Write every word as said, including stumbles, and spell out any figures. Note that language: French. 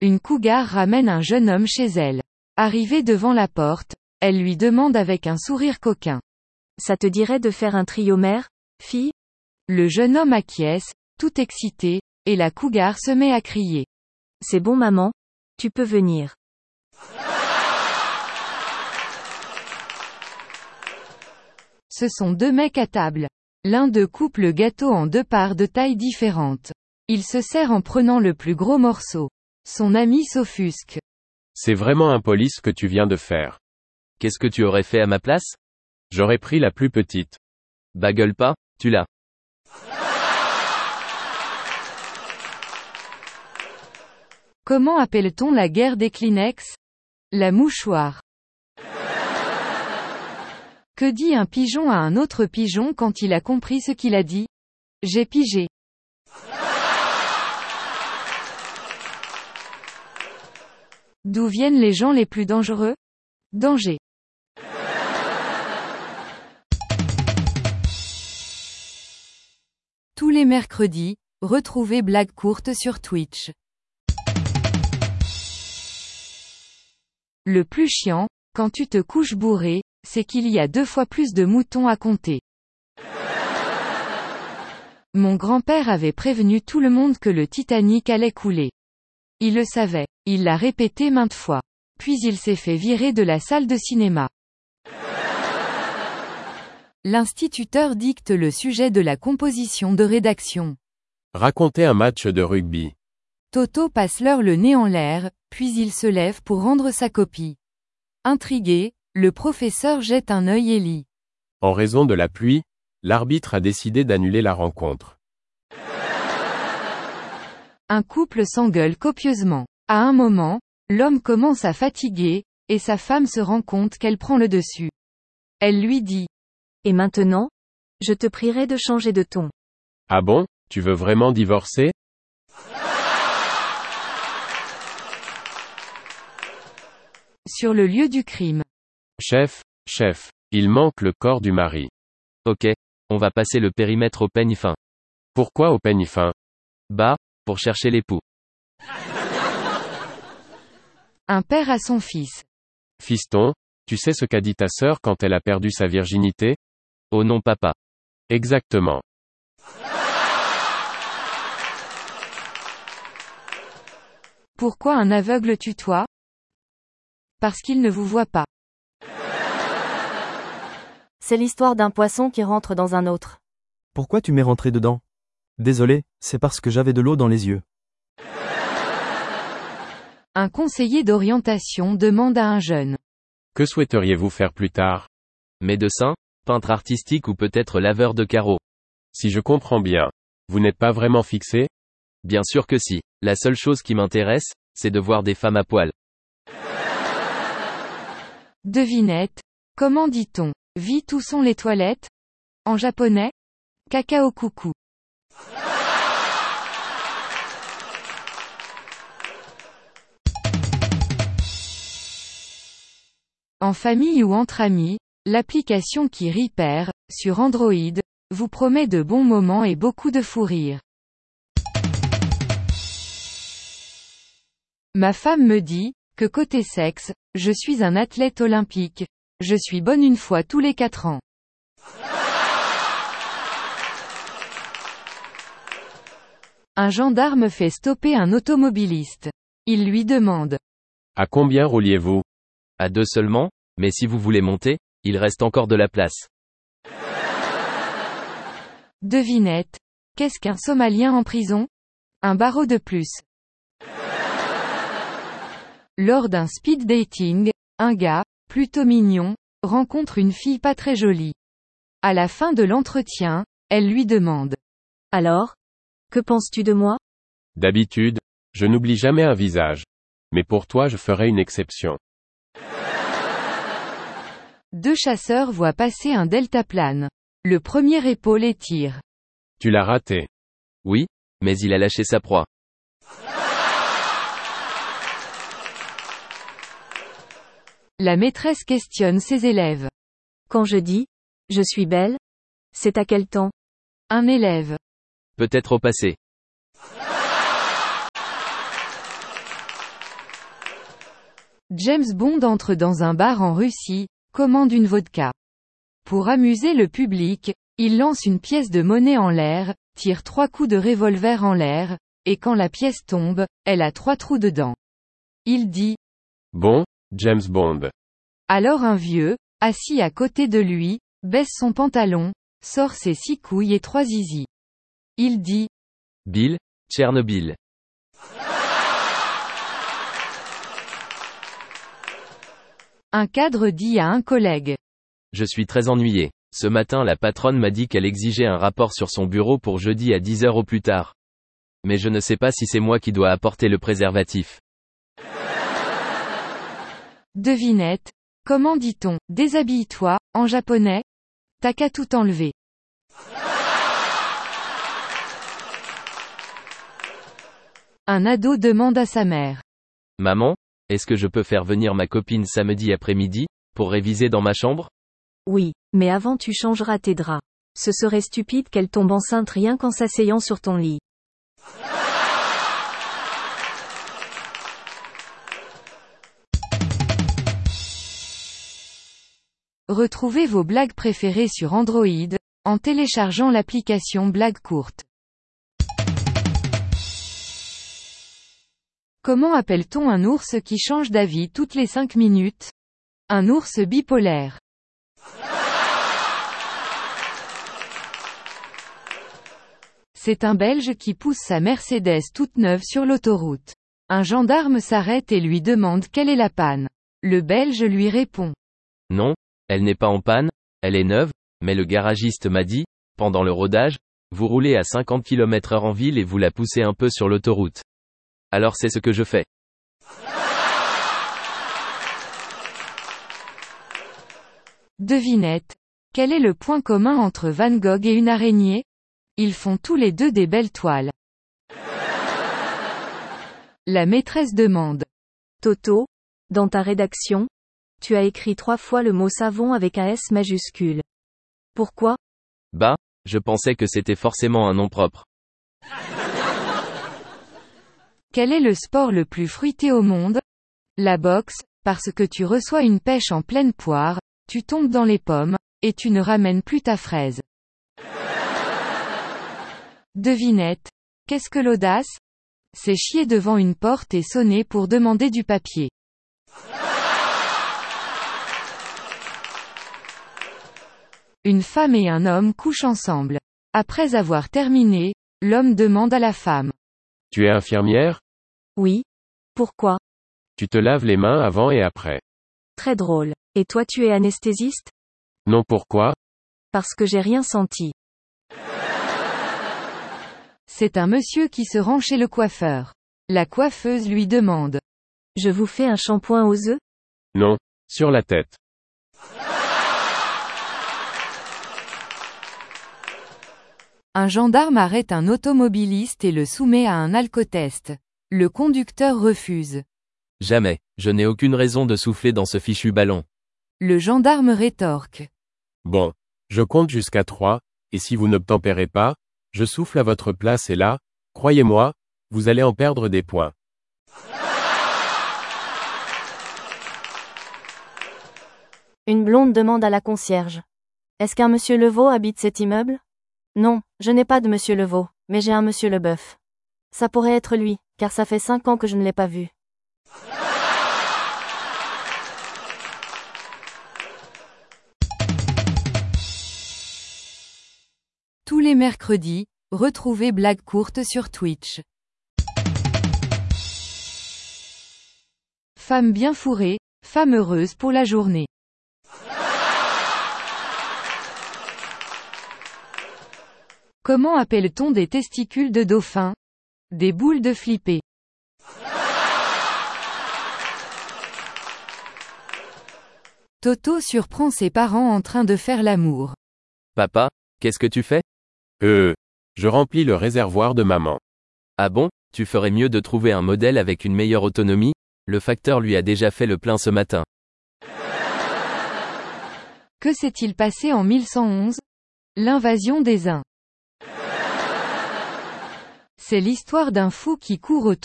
Une cougar ramène un jeune homme chez elle. Arrivée devant la porte, elle lui demande avec un sourire coquin. Ça te dirait de faire un trio mère, fille? Le jeune homme acquiesce, tout excité, et la cougar se met à crier. C'est bon maman, tu peux venir. Ce sont deux mecs à table. L'un d'eux coupe le gâteau en deux parts de taille différentes. Il se sert en prenant le plus gros morceau. Son ami s'offusque. C'est vraiment impoli ce que tu viens de faire. Qu'est-ce que tu aurais fait à ma place? J'aurais pris la plus petite. Bah gueule pas, tu l'as. Comment appelle-t-on la guerre des Kleenex? La mouchoir. Que dit un pigeon à un autre pigeon quand il a compris ce qu'il a dit? J'ai pigé. D'où viennent les gens les plus dangereux? Danger. Tous les mercredis, retrouvez Blague courte sur Twitch. Le plus chiant, quand tu te couches bourré, c'est qu'il y a deux fois plus de moutons à compter. Mon grand-père avait prévenu tout le monde que le Titanic allait couler. Il le savait, il l'a répété maintes fois. Puis il s'est fait virer de la salle de cinéma. L'instituteur dicte le sujet de la composition de rédaction. Racontez un match de rugby. Toto passe l'heure le nez en l'air, puis il se lève pour rendre sa copie. Intrigué, le professeur jette un œil et lit. En raison de la pluie, l'arbitre a décidé d'annuler la rencontre. Un couple s'engueule copieusement. À un moment, l'homme commence à fatiguer, et sa femme se rend compte qu'elle prend le dessus. Elle lui dit. Et maintenant? Je te prierai de changer de ton. Ah bon, tu veux vraiment divorcer? Sur le lieu du crime. Chef, chef, il manque le corps du mari. Ok, on va passer le périmètre au peigne fin. Pourquoi au peigne fin? Bah, pour chercher l'époux. Un père à son fils. Fiston, tu sais ce qu'a dit ta sœur quand elle a perdu sa virginité? Oh non papa. Exactement. Pourquoi un aveugle tutoie? Parce qu'il ne vous voit pas. C'est l'histoire d'un poisson qui rentre dans un autre. Pourquoi tu m'es rentré dedans? Désolé, c'est parce que j'avais de l'eau dans les yeux. Un conseiller d'orientation demande à un jeune. Que souhaiteriez-vous faire plus tard? Médecin, peintre artistique ou peut-être laveur de carreaux. Si je comprends bien, vous n'êtes pas vraiment fixé? Bien sûr que si. La seule chose qui m'intéresse, c'est de voir des femmes à poil. Devinette. Comment dit-on? Vite où sont les toilettes? En japonais? Cacao coucou. En famille ou entre amis, l'application qui rit perd, sur Android, vous promet de bons moments et beaucoup de fou rire. Ma femme me dit, que côté sexe, je suis un athlète olympique. Je suis bonne une fois tous les quatre ans. Un gendarme fait stopper un automobiliste. Il lui demande. À combien rouliez-vous? À deux seulement, mais si vous voulez monter, il reste encore de la place. Devinette. Qu'est-ce qu'un Somalien en prison? Un barreau de plus. Lors d'un speed dating, un gars, plutôt mignon, rencontre une fille pas très jolie. À la fin de l'entretien, elle lui demande. Alors? Que penses-tu de moi? D'habitude, je n'oublie jamais un visage. Mais pour toi je ferai une exception. Deux chasseurs voient passer un deltaplane. Le premier épaule et tire. Tu l'as raté. Oui, mais il a lâché sa proie. La maîtresse questionne ses élèves. Quand je dis « je suis belle », c'est à quel temps? Un élève. Peut-être au passé. James Bond entre dans un bar en Russie, commande une vodka. Pour amuser le public, il lance une pièce de monnaie en l'air, tire trois coups de revolver en l'air, et quand la pièce tombe, elle a trois trous dedans. Il dit « Bon, James Bond. » Alors un vieux, assis à côté de lui, baisse son pantalon, sort ses six couilles et trois zizis. Il dit « Bill, Tchernobyl. » Un cadre dit à un collègue. Je suis très ennuyé. Ce matin la patronne m'a dit qu'elle exigeait un rapport sur son bureau pour jeudi à dix heures au plus tard. Mais je ne sais pas si c'est moi qui dois apporter le préservatif. Devinette. Comment dit-on « déshabille-toi » en japonais? T'as qu'à tout enlever. Un ado demande à sa mère. Maman, est-ce que je peux faire venir ma copine samedi après-midi, pour réviser dans ma chambre? Oui, mais avant tu changeras tes draps. Ce serait stupide qu'elle tombe enceinte rien qu'en s'asseyant sur ton lit. Retrouvez vos blagues préférées sur Android, en téléchargeant l'application Blagues courtes. Comment appelle-t-on un ours qui change d'avis toutes les cinq minutes? Un ours bipolaire. C'est un Belge qui pousse sa Mercedes toute neuve sur l'autoroute. Un gendarme s'arrête et lui demande quelle est la panne. Le Belge lui répond. Non, elle n'est pas en panne, elle est neuve, mais le garagiste m'a dit, pendant le rodage, vous roulez à cinquante kilomètres heure en ville et vous la poussez un peu sur l'autoroute. Alors c'est ce que je fais. Devinette. Quel est le point commun entre Van Gogh et une araignée? Ils font tous les deux des belles toiles. La maîtresse demande. Toto, dans ta rédaction, tu as écrit trois fois le mot savon avec un S majuscule. Pourquoi? Bah, je pensais que c'était forcément un nom propre. Quel est le sport le plus fruité au monde? La boxe, parce que tu reçois une pêche en pleine poire, tu tombes dans les pommes, et tu ne ramènes plus ta fraise. Devinette. Qu'est-ce que l'audace? C'est chier devant une porte et sonner pour demander du papier. Une femme et un homme couchent ensemble. Après avoir terminé, l'homme demande à la femme. Tu es infirmière? Oui. Pourquoi? Tu te laves les mains avant et après. Très drôle. Et toi tu es anesthésiste? Non, pourquoi? Parce que j'ai rien senti. C'est un monsieur qui se rend chez le coiffeur. La coiffeuse lui demande. Je vous fais un shampoing aux œufs? Non, sur la tête. Un gendarme arrête un automobiliste et le soumet à un alcotest. Le conducteur refuse. Jamais, je n'ai aucune raison de souffler dans ce fichu ballon. Le gendarme rétorque. Bon, je compte jusqu'à trois, et si vous n'obtempérez pas, je souffle à votre place et là, croyez-moi, vous allez en perdre des points. Une blonde demande à la concierge. Est-ce qu'un monsieur Levaux habite cet immeuble? Non, je n'ai pas de monsieur Levaux, mais j'ai un monsieur Leboeuf. Ça pourrait être lui, car ça fait cinq ans que je ne l'ai pas vu. Tous les mercredis, retrouvez Blagues courtes sur Twitch. Femme bien fourrée, femme heureuse pour la journée. Comment appelle-t-on des testicules de dauphin? Des boules de flipper. Toto surprend ses parents en train de faire l'amour. Papa, qu'est-ce que tu fais? Euh, je remplis le réservoir de maman. Ah bon, tu ferais mieux de trouver un modèle avec une meilleure autonomie, le facteur lui a déjà fait le plein ce matin. Que s'est-il passé en mille cent onze? L'invasion des Huns. C'est l'histoire d'un fou qui court autour